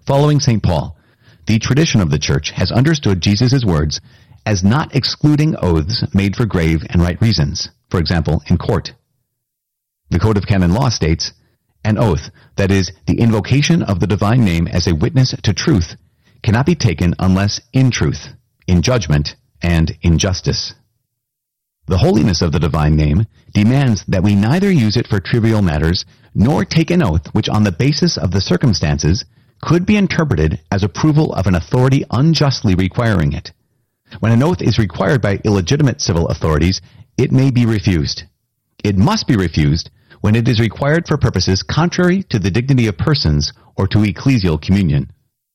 Following St. Paul, the tradition of the Church has understood Jesus' words as not excluding oaths made for grave and right reasons, for example, in court. The Code of Canon Law states, an oath, that is, the invocation of the divine name as a witness to truth, cannot be taken unless in truth, in judgment, and in justice. The holiness of the divine name demands that we neither use it for trivial matters nor take an oath which on the basis of the circumstances could be interpreted as approval of an authority unjustly requiring it. When an oath is required by illegitimate civil authorities, it may be refused. It must be refused when it is required for purposes contrary to the dignity of persons or to ecclesial communion.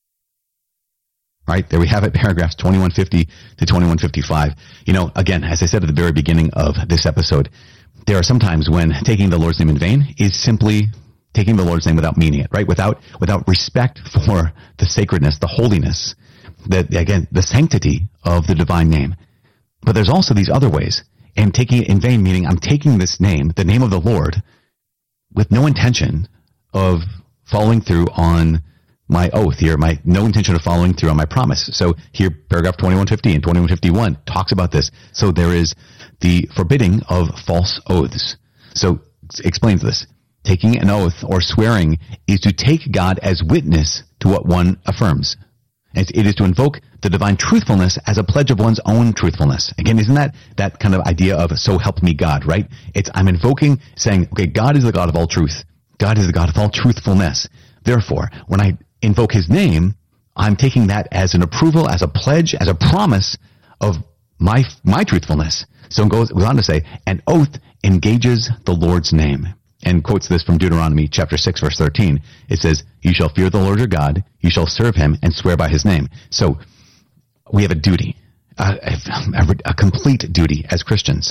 Right, there we have it, paragraphs 2150 to 2155. Again, as I said at the very beginning of this episode, there are some times when taking the Lord's name in vain is simply taking the Lord's name without meaning it, right? Without respect for the sacredness, the holiness, the sanctity of the divine name. But there's also these other ways. And taking it in vain, meaning I'm taking this name, the name of the Lord, with no intention of following through on my oath here, no intention of following through on my promise. So here, paragraph 2150 and 2151 talks about this. So there is the forbidding of false oaths. So it explains this. Taking an oath or swearing is to take God as witness to what one affirms. It is to invoke the divine truthfulness as a pledge of one's own truthfulness. Again, isn't that kind of idea of so help me God, right? I'm invoking, saying, okay, God is the God of all truth. God is the God of all truthfulness. Therefore, when I invoke his name, I'm taking that as an approval, as a pledge, as a promise of my truthfulness. So it goes on to say, an oath engages the Lord's name. And quotes this from Deuteronomy chapter 6, verse 13. It says, you shall fear the Lord your God, you shall serve him and swear by his name. So we have a duty, a complete duty as Christians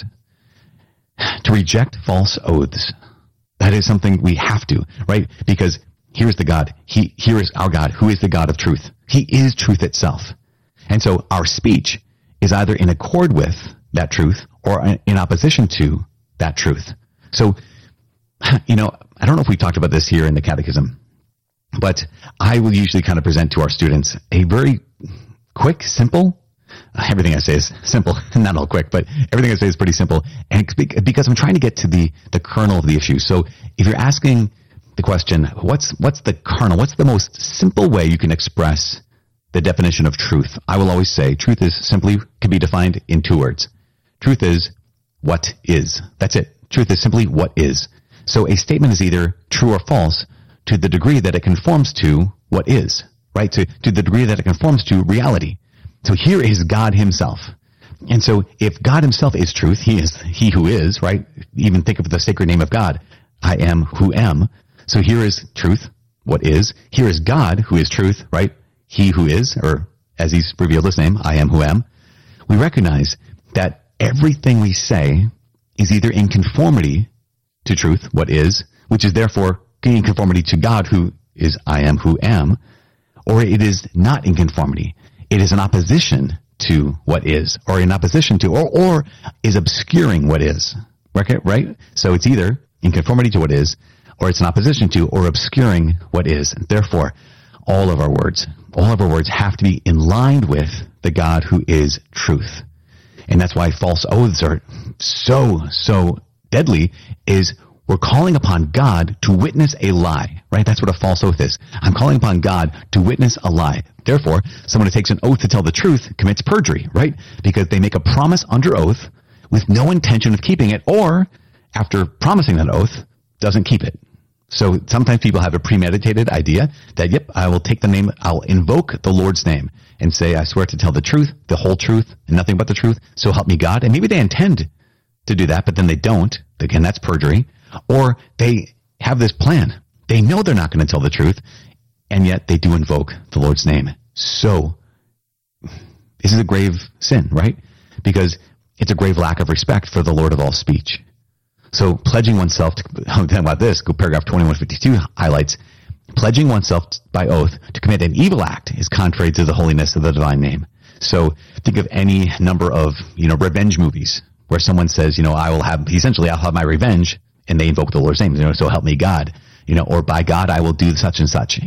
to reject false oaths. That is something we have to, right? Because here's the God. Here is our God, who is the God of truth. He is truth itself. And so our speech is either in accord with that truth or in opposition to that truth. So, I don't know if we talked about this here in the Catechism, but I will usually kind of present to our students a very quick, simple, everything I say is simple, not all quick, but everything I say is pretty simple, and because I'm trying to get to the kernel of the issue. So if you're asking the question, what's the kernel, what's the most simple way you can express the definition of truth? I will always say truth can be defined in two words. Truth is what is. That's it. Truth is simply what is. So a statement is either true or false to the degree that it conforms to what is, right? To the degree that it conforms to reality. So here is God himself. And so if God himself is truth, he is he who is, right? Even think of the sacred name of God. I am who am. So here is truth, what is. Here is God who is truth, right? He who is, or as he's revealed his name, I am who am. We recognize that everything we say is either in conformity to truth, what is, which is therefore in conformity to God, who is I am who am, or it is not in conformity. It is in opposition to what is, or in opposition to, or is obscuring what is, right? So it's either in conformity to what is, or it's in opposition to, or obscuring what is. And therefore, all of our words have to be in line with the God who is truth. And that's why false oaths are so deadly, is we're calling upon God to witness a lie, right? That's what a false oath is. I'm calling upon God to witness a lie. Therefore, someone who takes an oath to tell the truth commits perjury, right? Because they make a promise under oath with no intention of keeping it, or after promising that oath, doesn't keep it. So sometimes people have a premeditated idea that, yep, I will take the name, I'll invoke the Lord's name and say, I swear to tell the truth, the whole truth, and nothing but the truth, so help me God. And maybe they intend to do that, but then they don't. Again, that's perjury. Or they have this plan. They know they're not going to tell the truth, and yet they do invoke the Lord's name. So this is a grave sin, right? Because it's a grave lack of respect for the Lord of all speech. So pledging oneself to, talking about this, paragraph 2152 highlights, pledging oneself by oath to commit an evil act is contrary to the holiness of the divine name. So think of any number of, revenge movies where someone says, I'll have my revenge, and they invoke the Lord's name, so help me God, or by God I will do such and such.